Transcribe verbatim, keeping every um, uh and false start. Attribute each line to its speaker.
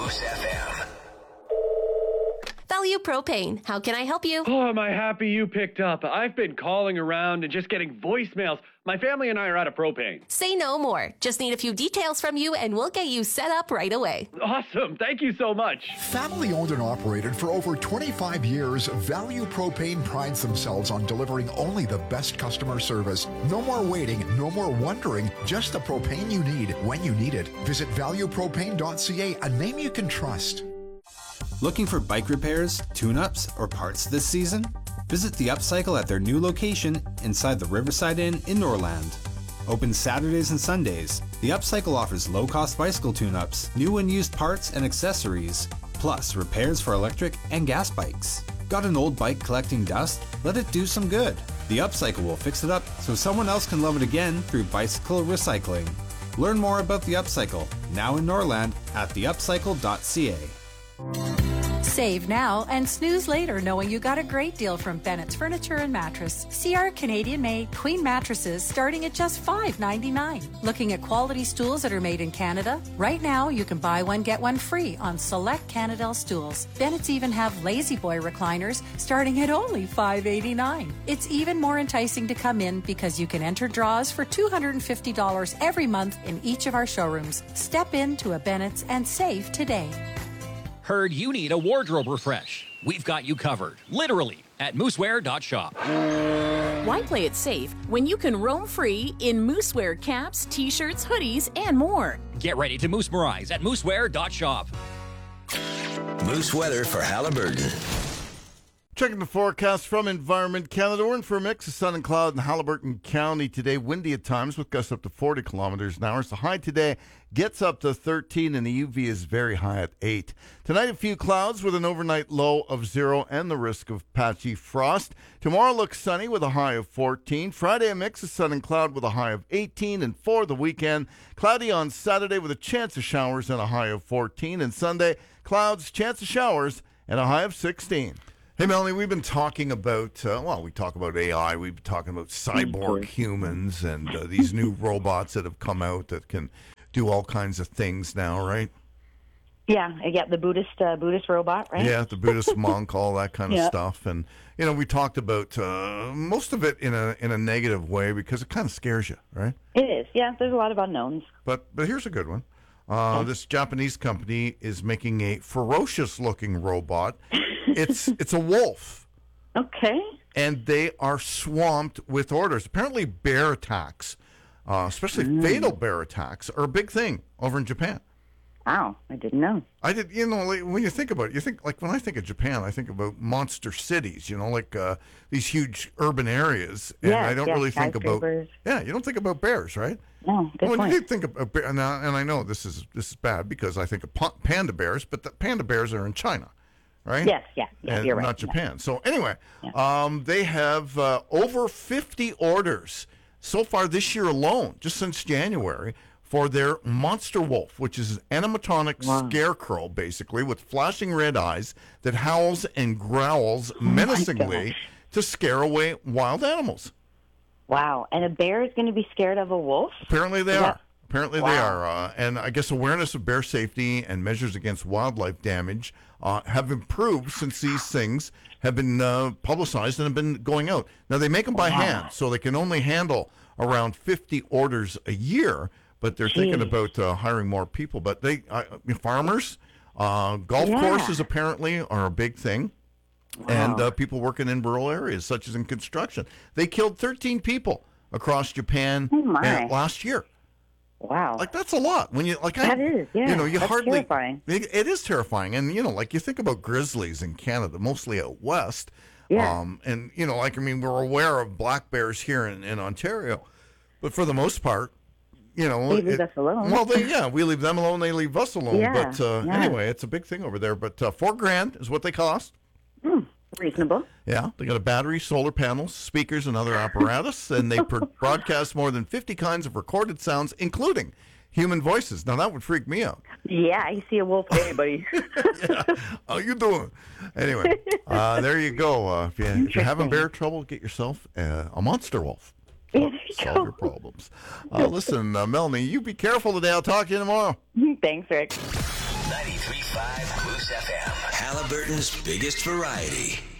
Speaker 1: Moose F M.
Speaker 2: Value Propane. How can I help you?
Speaker 3: Oh, am I happy you picked up. I've been calling around and just getting voicemails. My family and I are out of propane.
Speaker 2: Say no more. Just need a few details from you and we'll get you set up right away.
Speaker 3: Awesome. Thank you so much.
Speaker 4: Family owned and operated for over twenty-five years, Value Propane prides themselves on delivering only the best customer service. No more waiting, no more wondering, just the propane you need when you need it. Visit value propane dot c a, a name you can trust.
Speaker 5: Looking for bike repairs, tune-ups, or parts this season? Visit The Upcycle at their new location inside the Riverside Inn in Norland. Open Saturdays and Sundays, The Upcycle offers low-cost bicycle tune-ups, new and used parts and accessories, plus repairs for electric and gas bikes. Got an old bike collecting dust? Let it do some good. The Upcycle will fix it up so someone else can love it again through bicycle recycling. Learn more about The Upcycle, now in Norland, at the upcycle dot c a.
Speaker 6: Save now and snooze later knowing you got a great deal from Bennett's Furniture and Mattress. See our Canadian-made queen mattresses starting at just five ninety-nine. Looking at quality stools that are made in Canada? Right now, you can buy one, get one free on select Canadel stools. Bennett's even have Lazy Boy recliners starting at only five eighty-nine. It's even more enticing to come in because you can enter draws for two hundred fifty dollars every month in each of our showrooms. Step into a Bennett's and save today.
Speaker 7: Heard you need a wardrobe refresh. We've got you covered, literally, at moosewear dot shop.
Speaker 8: Why play it safe when you can roam free in Moosewear caps, t-shirts, hoodies, and more?
Speaker 7: Get ready to moosmerize at moosewear dot shop.
Speaker 1: Moose weather for Haliburton.
Speaker 9: Checking the forecast from Environment Canada. We're in for a mix of sun and cloud in Haliburton County today. Windy at times with gusts up to forty kilometers an hour. So high today gets up to thirteen and the U V is very high at eight. Tonight a few clouds with an overnight low of zero and the risk of patchy frost. Tomorrow looks sunny with a high of fourteen. Friday a mix of sun and cloud with a high of eighteen. And for the weekend, cloudy on Saturday with a chance of showers and a high of fourteen. And Sunday, clouds, chance of showers and a high of sixteen. Hey, Melanie, we've been talking about, uh, well, we talk about A I. We've been talking about cyborg humans and uh, these new robots that have come out that can do all kinds of things now, right?
Speaker 10: Yeah, yeah, the Buddhist uh, Buddhist robot, right?
Speaker 9: Yeah, the Buddhist monk, all that kind of
Speaker 10: yeah.
Speaker 9: stuff. And, you know, we talked about uh, most of it in a in a negative way because it kind of scares you, right?
Speaker 10: It is, yeah. There's a lot of unknowns.
Speaker 9: But but here's a good one. Uh, this Japanese company is making a ferocious-looking robot. It's it's a wolf.
Speaker 10: Okay.
Speaker 9: And they are swamped with orders. Apparently bear attacks, uh, especially
Speaker 10: mm.
Speaker 9: fatal bear attacks, are a big thing over in Japan.
Speaker 10: Wow, I didn't know.
Speaker 9: I did, you know, like, when you think about it, you think, like, when I think of Japan, I think about monster cities, you know, like uh, these huge urban areas. And
Speaker 10: yes,
Speaker 9: I don't
Speaker 10: yes,
Speaker 9: really think about,
Speaker 10: bears.
Speaker 9: yeah, you don't think about bears, right?
Speaker 10: No, good
Speaker 9: well,
Speaker 10: point.
Speaker 9: you think about bear, and, I, and I know this is this is bad because I think of panda bears, but the panda bears are in China. Right?
Speaker 10: Yes, yeah, yeah
Speaker 9: and
Speaker 10: you're right.
Speaker 9: Not Japan.
Speaker 10: Yeah.
Speaker 9: So anyway,
Speaker 10: yeah.
Speaker 9: um, they have uh, over fifty orders so far this year alone, just since January, for their monster wolf, which is an animatronic
Speaker 10: wow.
Speaker 9: scarecrow, basically, with flashing red eyes that howls and growls
Speaker 10: oh
Speaker 9: menacingly to scare away wild animals.
Speaker 10: Wow. And a bear is going to be scared of a wolf?
Speaker 9: Apparently they
Speaker 10: is
Speaker 9: are.
Speaker 10: That...
Speaker 9: Apparently
Speaker 10: wow.
Speaker 9: they are. Uh, and I guess awareness of bear safety and measures against wildlife damage uh, have improved since these things have been uh, publicized and have been going out. Now, they make them by wow. hand, so they can only handle around fifty orders a year, but they're Jeez. thinking about uh, hiring more people. But they, uh, farmers, uh, golf
Speaker 10: yeah.
Speaker 9: courses apparently are a big thing. Wow. And uh, people working in rural areas, such as in construction. They killed thirteen people across Japan
Speaker 10: oh
Speaker 9: uh, last year.
Speaker 10: Wow.
Speaker 9: Like, that's a lot. When you like,
Speaker 10: that
Speaker 9: I,
Speaker 10: is, yeah.
Speaker 9: You know, you
Speaker 10: that's
Speaker 9: hardly.
Speaker 10: terrifying.
Speaker 9: It, it is terrifying. And, you know, like, you think about grizzlies in Canada, mostly out west.
Speaker 10: Yeah.
Speaker 9: Um, and, you know, like, I mean, we're aware of black bears here in, in Ontario. But for the most part, you know.
Speaker 10: They leave
Speaker 9: it,
Speaker 10: us alone.
Speaker 9: Well, they, yeah, we leave them alone, they leave us alone.
Speaker 10: Yeah,
Speaker 9: but uh,
Speaker 10: yeah.
Speaker 9: anyway, it's a big thing over there. But uh, four grand is what they cost.
Speaker 10: Hmm. Reasonable.
Speaker 9: Yeah, they got a battery, solar panels, speakers, and other apparatus. And they pro- broadcast more than fifty kinds of recorded sounds, including human voices. Now, that would freak me out.
Speaker 10: Yeah, you see a wolf. Hey, buddy.
Speaker 9: yeah. How you doing? Anyway, uh, there you go. Uh, if, you, if you're having bear trouble, get yourself uh, a monster wolf. Solve, solve your problems. Uh, listen, uh, Melanie, you be careful today. I'll talk to you tomorrow.
Speaker 10: Thanks, Rick.
Speaker 1: ninety-three point five Moose F M. Halliburton's biggest variety.